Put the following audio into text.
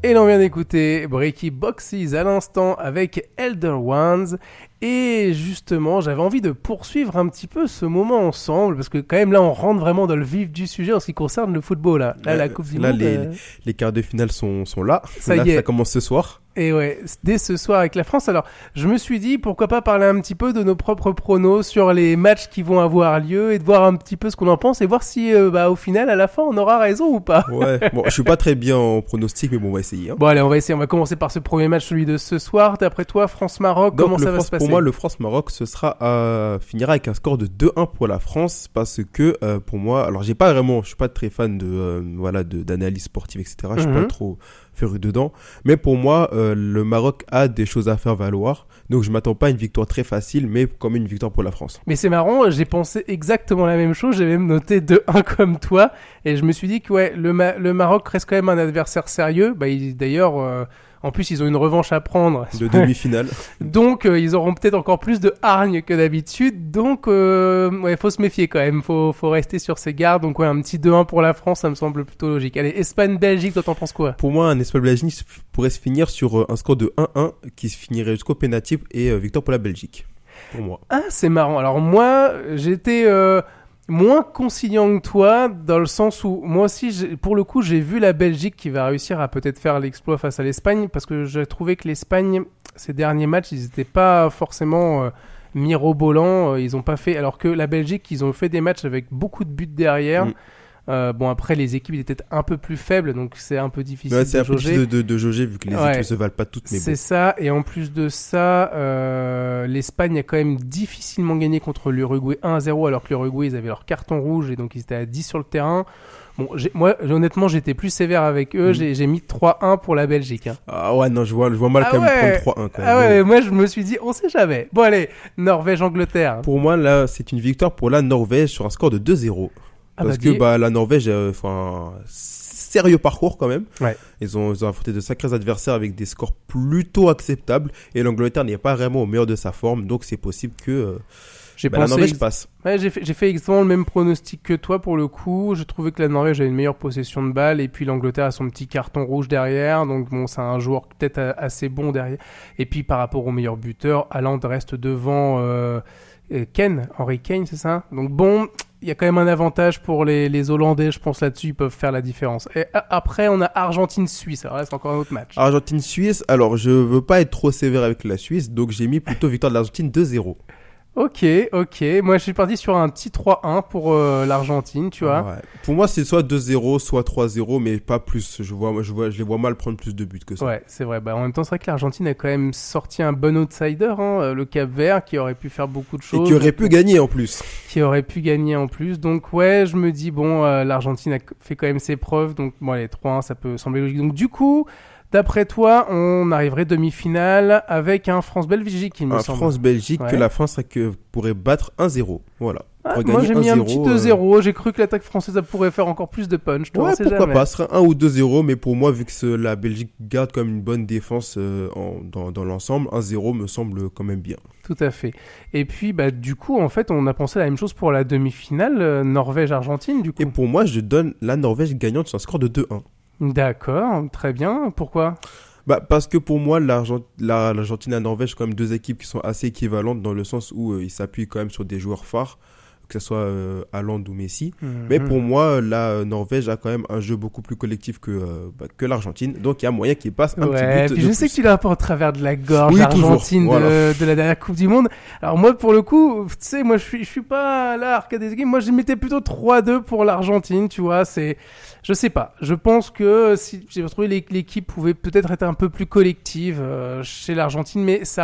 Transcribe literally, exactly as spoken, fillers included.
Et l'on vient d'écouter Breaky Boxes à l'instant avec Elder Ones. Et justement, j'avais envie de poursuivre un petit peu ce moment ensemble, parce que quand même là, on rentre vraiment dans le vif du sujet en ce qui concerne le football. Là, là euh, la Coupe du là, Monde... les, euh... les quarts de finale sont, sont là. Ça là, y est. Ça commence ce soir. Et ouais, dès ce soir avec la France. Alors, je me suis dit, pourquoi pas parler un petit peu de nos propres pronos sur les matchs qui vont avoir lieu et de voir un petit peu ce qu'on en pense et voir si, euh, bah, au final, à la fin, on aura raison ou pas. Ouais, bon, je suis pas très bien en pronostic, mais bon, on va essayer. Hein. Bon, allez, on va essayer. On va commencer par ce premier match, celui de ce soir. D'après toi, France-Maroc, Donc, comment ça France, va se passer? Pour moi, le France-Maroc, ce sera euh, finira avec un score de deux un pour la France, parce que euh, pour moi, alors j'ai pas vraiment, je suis pas très fan de euh, voilà de d'analyse sportive, et cetera. Je suis Mm-hmm. pas trop féru dedans, mais pour moi, euh, le Maroc a des choses à faire valoir, donc je m'attends pas à une victoire très facile, mais comme une victoire pour la France. Mais c'est marrant, j'ai pensé exactement la même chose. J'ai même noté deux un comme toi, et je me suis dit que ouais, le, Ma- le Maroc reste quand même un adversaire sérieux. Bah, il, d'ailleurs. Euh, En plus, ils ont une revanche à prendre. De demi-finale. Donc, euh, ils auront peut-être encore plus de hargne que d'habitude. Donc, euh, ouais, faut se méfier quand même. Faut, faut rester sur ses gardes. Donc, ouais, un petit deux un pour la France, ça me semble plutôt logique. Allez, Espagne-Belgique, toi, t'en penses quoi? Pour moi, un Espagne-Belgique pourrait se finir sur euh, un score de un un qui se finirait jusqu'au pénalty et euh, victoire pour la Belgique. Pour moi. Ah, c'est marrant. Alors, moi, j'étais... Euh... moins conciliant que toi, dans le sens où moi aussi, j'ai, pour le coup, j'ai vu la Belgique qui va réussir à peut-être faire l'exploit face à l'Espagne, parce que j'ai trouvé que l'Espagne, ces derniers matchs, ils n'étaient pas forcément euh, mirobolants, euh, ils ont pas fait, alors que la Belgique, ils ont fait des matchs avec beaucoup de buts derrière. Mm. Euh, bon, après, les équipes étaient peut-être un peu plus faibles, donc c'est un peu difficile ouais, c'est de un peu jauger. difficile de, de, de jauger, vu que les ouais. équipes ne se valent pas toutes. Mais c'est bon. ça, et en plus de ça, euh, l'Espagne a quand même difficilement gagné contre l'Uruguay un à zéro, alors que l'Uruguay, ils avaient leur carton rouge, et donc ils étaient à dix sur le terrain. Bon, j'ai, moi, honnêtement, j'étais plus sévère avec eux, mmh. j'ai, j'ai mis trois un pour la Belgique. Hein. Ah ouais, non, je vois, je vois mal ah quand ouais. même prendre trois un. Quand même. Ah ouais, moi, je me suis dit, on sait jamais. Bon, allez, Norvège-Angleterre. Pour moi, là, c'est une victoire pour la Norvège sur un score de deux zéro. Ah Parce bah, que dis... bah, la Norvège a fait un sérieux parcours quand même. Ouais. Ils ont, ils ont affronté de sacrés adversaires avec des scores plutôt acceptables. Et l'Angleterre n'est pas vraiment au meilleur de sa forme. Donc c'est possible que euh, j'ai bah, pensé... la Norvège passe. Ouais, j'ai fait, j'ai fait exactement le même pronostic que toi pour le coup. J'ai trouvé que la Norvège avait une meilleure possession de balle. Et puis l'Angleterre a son petit carton rouge derrière. Donc bon, c'est un joueur peut-être assez bon derrière. Et puis par rapport au meilleur buteur, Haaland reste devant euh, Kane, Harry Kane, c'est ça? Donc bon... Il y a quand même un avantage pour les, les Hollandais, je pense là-dessus, ils peuvent faire la différence. Et après, on a Argentine-Suisse, alors là, c'est encore un autre match. Argentine-Suisse, alors je veux pas être trop sévère avec la Suisse, donc j'ai mis plutôt victoire de l'Argentine deux zéro. Ok, ok. Moi, je suis parti sur un petit trois un pour euh, l'Argentine, tu vois. Ouais. Pour moi, c'est soit deux zéro, soit trois zéro, mais pas plus. Je vois, je vois, je les vois mal prendre plus de buts que ça. Ouais, c'est vrai. Bah, en même temps, c'est vrai que l'Argentine a quand même sorti un bon outsider, hein, le Cap-Vert, qui aurait pu faire beaucoup de choses. Et qui aurait pu gagner en plus. Qui aurait pu gagner en plus. Donc, ouais, je me dis, bon, euh, l'Argentine a fait quand même ses preuves. Donc, bon, allez, trois un, ça peut sembler logique. Donc, du coup... D'après toi, on arriverait demi-finale avec un France-Belgique, il me un semble. Un France-Belgique ouais. que la France que, pourrait battre un zéro. Voilà. Ah, moi, j'ai mis un petit deux zéro. Euh... J'ai cru que l'attaque française pourrait faire encore plus de punch. Toi, ouais, on sait pourquoi jamais. pas. Ce serait un ou deux zéro, mais pour moi, vu que ce, la Belgique garde comme une bonne défense euh, en, dans, dans l'ensemble, un zéro me semble quand même bien. Tout à fait. Et puis, bah, du coup, en fait, on a pensé la même chose pour la demi-finale, euh, Norvège-Argentine, du coup. Et pour moi, je donne la Norvège gagnante sur un score de deux un. D'accord, très bien. Pourquoi ? Bah, parce que pour moi, l'Argent- la, l'Argentine et la Norvège sont quand même deux équipes qui sont assez équivalentes dans le sens où euh, ils s'appuient quand même sur des joueurs phares, que ce soit euh, Haaland ou Messi. Mm-hmm. Mais pour moi, la Norvège a quand même un jeu beaucoup plus collectif que, euh, bah, que l'Argentine. Donc il y a moyen qu'il passe un ouais, petit but. Puis je de sais plus. que tu l'as un peu en travers de la gorge, oui, l'Argentine de, voilà. de la dernière Coupe du Monde. Alors moi, pour le coup, tu sais, moi je suis, je suis pas là, arcade des équipes. Moi, je mettais plutôt trois deux pour l'Argentine, tu vois. C'est, je sais pas. Je pense que si j'ai trouvé l'équipe pouvait peut-être être un peu plus collective euh, chez l'Argentine, mais ça